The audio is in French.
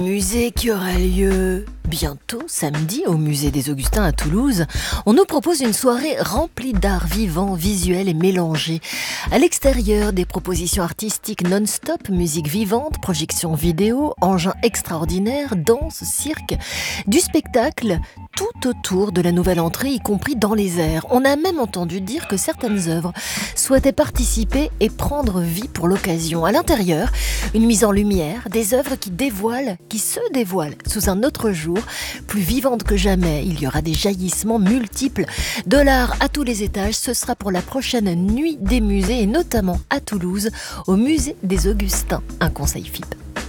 Musée qui aura lieu bientôt, samedi, au Musée des Augustins à Toulouse. On nous propose une soirée remplie d'art vivant, visuel et mélangé. À l'extérieur, des propositions artistiques non-stop, musique vivante, projections vidéo, engins extraordinaires, danse, cirque, du spectacle, tout autour de la nouvelle entrée, y compris dans les airs. On a même entendu dire que certaines œuvres souhaitaient participer et prendre vie pour l'occasion. À l'intérieur, une mise en lumière, des œuvres qui se dévoilent sous un autre jour, plus vivante que jamais. Il y aura des jaillissements multiples de l'art à tous les étages. Ce sera pour la prochaine nuit des musées et notamment à Toulouse, au Musée des Augustins. Un conseil FIP.